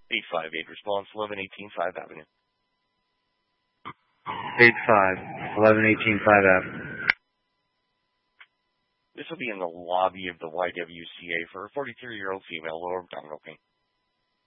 858 response, 1118 5 Avenue. 1118 5 Avenue. This will be in the lobby of the YWCA for a 43-year-old female, lower abdominal pain.